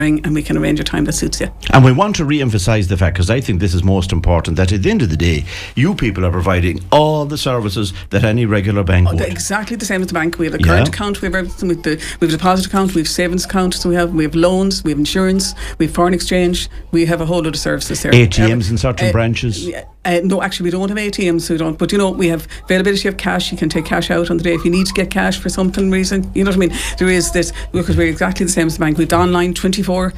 and we can arrange a time that suits you. And we want to re-emphasise the fact, because I think this is most important, that at the end of the day, you people are providing all the services that any regular bank would. Exactly the same as the bank. We have a current account, we have everything. We have a deposit account, we have savings account, so we have loans, we have insurance, we have foreign exchange, we have a whole lot of services there. ATMs in certain branches? No, actually we don't have ATMs, so we don't. But we have availability of cash. You can take cash out on the day if you need to get cash for something reason. You know what I mean? There is this, because we're exactly the same as the bank. We've online 24/7,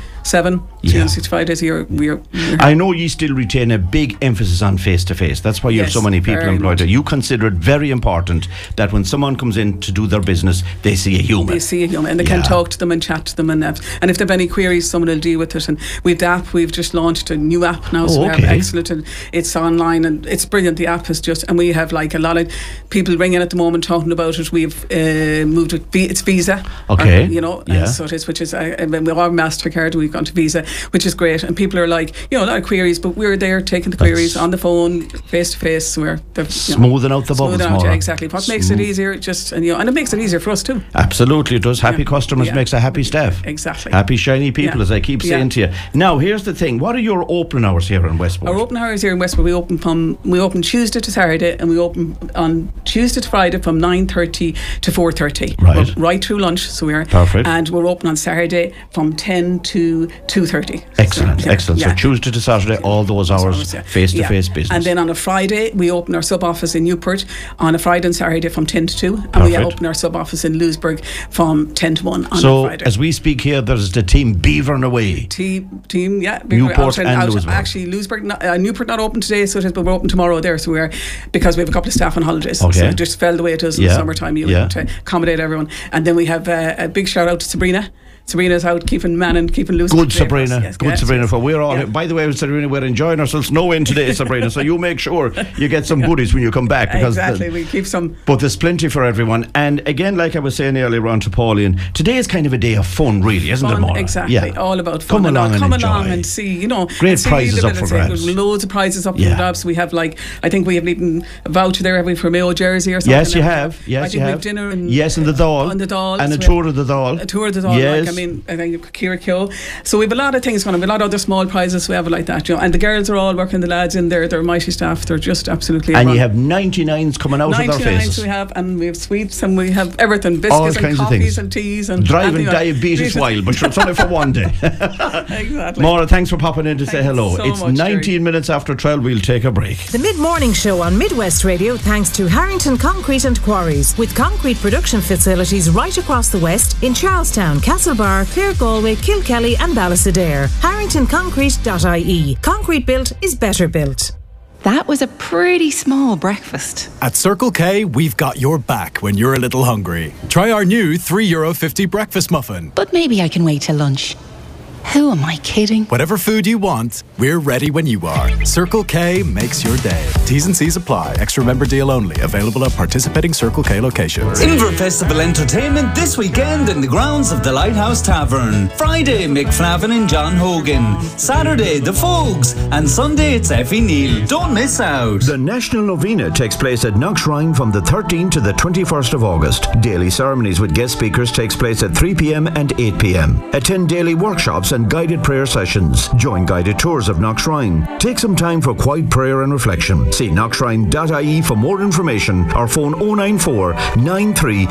365 days a year. I know you still retain a big emphasis on face-to-face. That's why you have so many people employed there. You consider it very important that when someone comes in to do their business, they see a human. They see a human, and they can talk to them and chat to them, and if they have any queries, someone will deal with it. And we've the app. We've just launched a new app now, so we have excellent, and it's online and it's brilliant. The app is just, and we have like a lot of people ringing at the moment talking about it. We've moved it. It's Visa, so it is, which is we are MasterCard. We've gone to Visa, which is great, and people are like, a lot of queries, but we're there taking the queries on the phone, face to face. We're smoothing out the bubbles more. Exactly. What makes it easier, and it makes it easier for us too. Absolutely, it does. Happy customers makes a happy staff. Exactly. Happy shiny people, as I keep saying to you. Now, here's the thing. What are your opening hours here in Westport? Our open hours here in Westport, we open Tuesday to Saturday, and we open on Tuesday to Friday from 9:30 to 4:30. Right through lunch, so we're perfect. And we're open on Saturday from 10 to 2:30. Excellent, excellent. So Tuesday to Saturday, all those hours, face-to-face business. And then on a Friday, we open our sub-office in Newport on a Friday and Saturday from 10 to 2, and we open our sub-office in Lewisburg from 10 to 1 on a Friday. So as we speak here, there's the team Beavern away. Newport and Lewisburg. Actually, Newport not open today, so it is, but we're open tomorrow there. So because we have a couple of staff on holidays, so it just fell the way it does in the summertime. You to accommodate everyone. And then we have a big shout out to Sabrina. Sabrina's out keeping loose. Good Sabrina. Good Sabrina. For we're all by the way, Sabrina, we're enjoying ourselves no end today, Sabrina. So you make sure you get some goodies when you come back, because we keep some. But there's plenty for everyone. And again, like I was saying earlier on to Pauline, today is kind of a day of fun, really, isn't it, Maura? Exactly. All about fun. Come along and see, great prizes up for grabs. Loads of prizes up for grabs. We have I think we have even a voucher there, have we, for Mayo jersey or something? Yes, you have. Yes, you have. Dinner and the Dáil. On the Dáil. And a tour of the Dáil. A tour of the Dáil. Yes. I think Kira Kyo. So we have a lot of things going on. We have a lot of other small prizes we have like that, and the girls are all working, the lads in there, they're mighty staff, they're just absolutely and you have 99s coming out of their faces. 99s we have, and we have sweets, and we have everything, biscuits and coffees and teas and driving diabetes wild, but it's only for one day. Exactly. Maura, thanks for popping in to say hello. It's 19 minutes after 12. We'll take a break. The Mid-Morning Show on Midwest Radio, thanks to Harrington Concrete and Quarries, with concrete production facilities right across the West in Charlestown, Castlebar, Clare, Galway, Kilkelly and Ballysadare. HarringtonConcrete.ie. Concrete built is better built. That was a pretty small breakfast. At Circle K, we've got your back when you're a little hungry. Try our new €3.50 breakfast muffin. But maybe I can wait till lunch. Who am I kidding? Whatever food you want, we're ready when you are. Circle K makes your day. T's and C's apply. Extra member deal only. Available at participating Circle K locations. Inver Festival entertainment this weekend in the grounds of the Lighthouse Tavern. Friday, Mick Flavin and John Hogan. Saturday, The Fogues. And Sunday, it's Effie Neal. Don't miss out. The National Novena takes place at Knockshrine from the 13th to the 21st of August. Daily ceremonies with guest speakers takes place at 3 p.m. and 8 p.m. Attend daily workshops and guided prayer sessions. Join guided tours of Knockshrine. Take some time for quiet prayer and reflection. See knockshrine.ie for more information or phone 094 93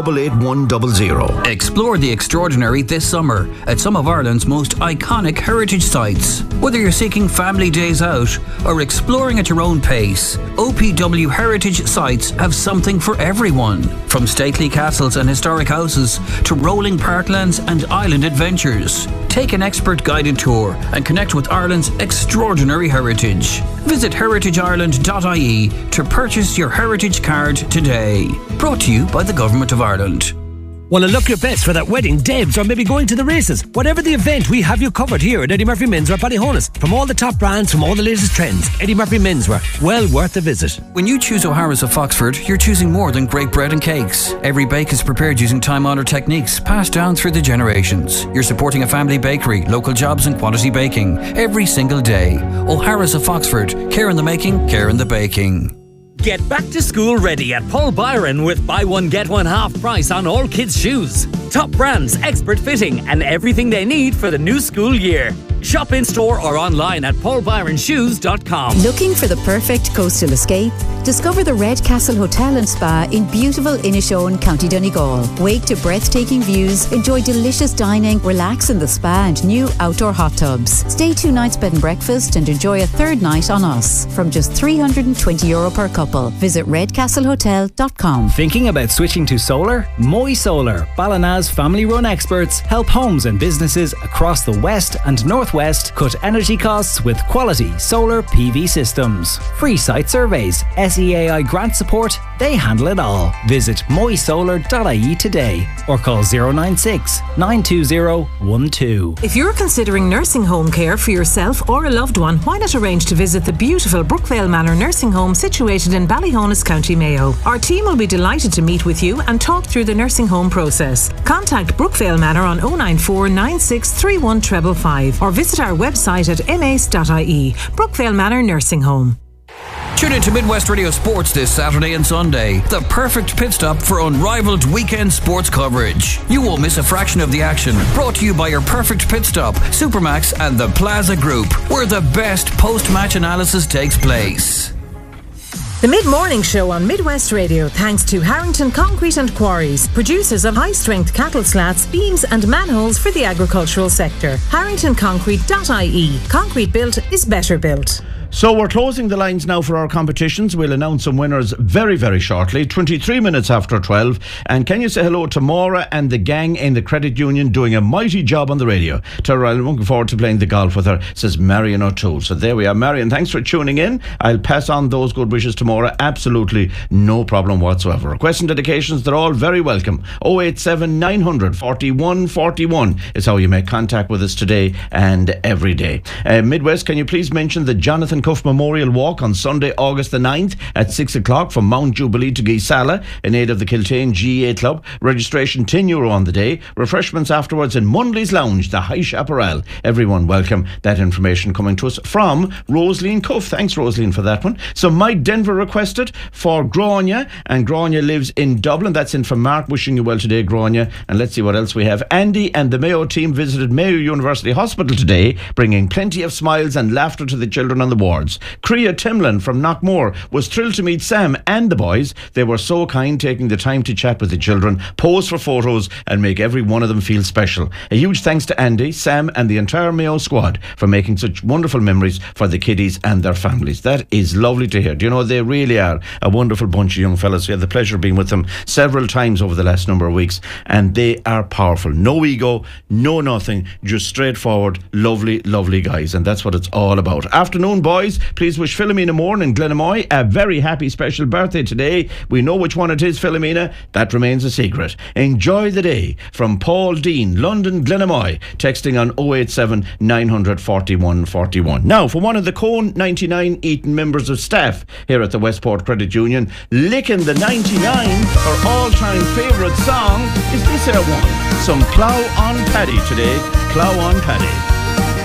88100. Explore the extraordinary this summer at some of Ireland's most iconic heritage sites. Whether you're seeking family days out or exploring at your own pace, OPW Heritage Sites have something for everyone. From stately castles and historic houses to rolling parklands and island adventures. Take an expert guided tour and connect with Ireland's extraordinary heritage. Visit heritageireland.ie to purchase your heritage card today. Brought to you by the Government of Ireland. Want to look your best for that wedding, debs, or maybe going to the races? Whatever the event, we have you covered here at Eddie Murphy Menswear Ballyhonus. From all the top brands, from all the latest trends, Eddie Murphy Menswear, well worth a visit. When you choose O'Hara's of Foxford, you're choosing more than great bread and cakes. Every bake is prepared using time-honoured techniques passed down through the generations. You're supporting a family bakery, local jobs and quality baking every single day. O'Hara's of Foxford, care in the making, care in the baking. Get back to school ready at Paul Byron with buy one get one half price on all kids' shoes. Top brands, expert fitting and everything they need for the new school year. Shop in store or online at paulbyronshoes.com. Looking for the perfect coastal escape? Discover the Red Castle Hotel and Spa in beautiful Inishowen, County Donegal. Wake to breathtaking views, enjoy delicious dining, relax in the spa and new outdoor hot tubs. Stay 2 nights bed and breakfast and enjoy a third night on us from just €320 per couple. Visit redcastlehotel.com. Thinking about switching to solar? Moy Solar, Ballina's family-run experts, help homes and businesses across the west and northwest cut energy costs with quality solar PV systems. Free site surveys, SEAI grant support, they handle it all. Visit moysolar.ie today or call 096 920 12. If you're considering nursing home care for yourself or a loved one, why not arrange to visit the beautiful Brookvale Manor Nursing Home situated in Ballyhonus, County Mayo. Our team will be delighted to meet with you and talk through the nursing home process. Contact Brookvale Manor on 094 9631 555 or visit our website at mace.ie. Brookvale Manor Nursing Home. Tune in to Midwest Radio Sports this Saturday and Sunday. The perfect pit stop for unrivaled weekend sports coverage. You won't miss a fraction of the action. Brought to you by your perfect pit stop, Supermax and the Plaza Group, where the best post-match analysis takes place. The Mid-Morning Show on Midwest Radio thanks to Harrington Concrete and Quarries, producers of high-strength cattle slats, beams and manholes for the agricultural sector. HarringtonConcrete.ie. Concrete built is better built. So we're closing the lines now for our competitions. We'll announce some winners very, very shortly. 23 minutes after 12. And can you say hello to Maura and the gang in the credit union doing a mighty job on the radio? Tell her I'm looking forward to playing the golf with her, says Marion O'Toole. So there we are. Marion, thanks for tuning in. I'll pass on those good wishes to Maura. Absolutely no problem whatsoever. Requests and dedications, they're all very welcome. 087 900 41 41 is how you make contact with us today and every day. Midwest, can you please mention the Jonathan Cuff Memorial Walk on Sunday, August the 9th at 6 o'clock from Mount Jubilee to Geesala in aid of the Kiltane GA Club. Registration €10 on the day. Refreshments afterwards in Munley's Lounge, the High Chaparral. Everyone welcome. That information coming to us from Rosaline Cuff. Thanks, Rosaline, for that one. So Mike Denver requested for Grania, and Grania lives in Dublin. That's in from Mark. Wishing you well today, Grania. And let's see what else we have. Andy and the Mayo team visited Mayo University Hospital today, bringing plenty of smiles and laughter to the children on the ward. Crea Timlin from Knockmore was thrilled to meet Sam and the boys. They were so kind, taking the time to chat with the children, pose for photos and make every one of them feel special. A huge thanks to Andy, Sam and the entire Mayo squad for making such wonderful memories for the kiddies and their families. That is lovely to hear. Do you know, they really are a wonderful bunch of young fellas. We had the pleasure of being with them several times over the last number of weeks, and they are powerful. No ego, no nothing, just straightforward, lovely, lovely guys, and that's what it's all about. Afternoon, boys. Please wish Philomena Moore in Glenamoy a very happy special birthday today. We know which one it is, Philomena. That remains a secret. Enjoy the day from Paul Dean, London, Glenamoy, texting on 087 900 41 41. Now, for one of the Cone 99 Eton members of staff here at the Westport Credit Union, licking the 99, her all-time favourite song is this here one. Some Clough on Paddy today. Clough on Paddy.